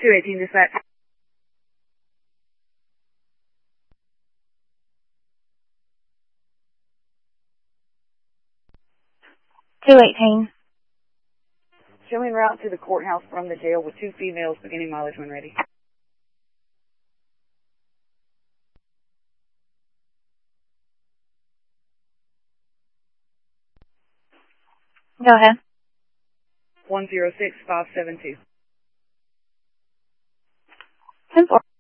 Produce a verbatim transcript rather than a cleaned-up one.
two eighteen dispatch. two eighteen. Showing route to the courthouse from the jail with two females beginning mileage when ready. Go ahead. one zero six five seven two. ten four.